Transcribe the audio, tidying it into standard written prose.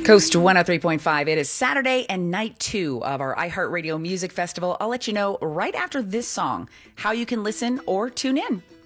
Coast 103.5. It is Saturday and night 2 of our iHeartRadio Music Festival. I'll let you know right after this song how you can listen or tune in.